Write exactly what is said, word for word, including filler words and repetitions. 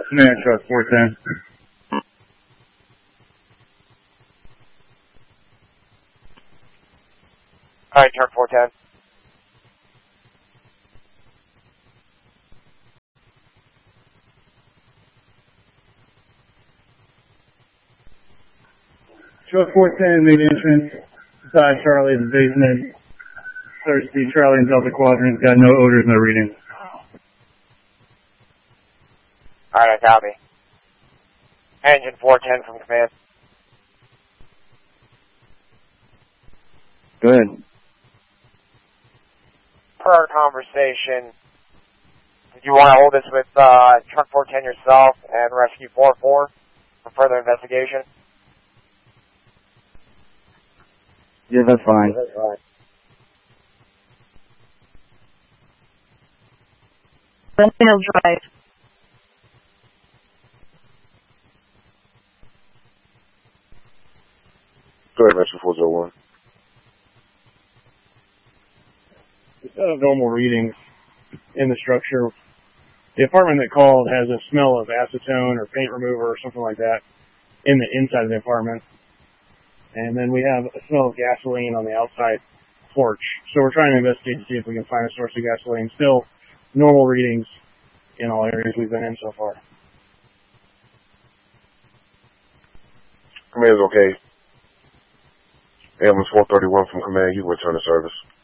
Command Truck four ten. Alright, Truck four ten. Truck four ten made entrance beside Charlie in the basement. Search the Charlie and Delta quadrants, got no odors, no readings. Alright, I copy. Engine four ten from command. Good. Per our conversation, did you want to hold this with uh, Truck four ten yourself and Rescue four four for further investigation? Yeah, that's fine. That's fine. Windmill Drive. Go ahead, Rescue four oh one. Instead of normal readings in the structure, the apartment that called has a smell of acetone or paint remover or something like that in the inside of the apartment. And then we have a smell of gasoline on the outside porch. So we're trying to investigate to see if we can find a source of gasoline. Still normal readings in all areas we've been in so far. Command is okay. Ambulance four thirty-one from command, you return to service.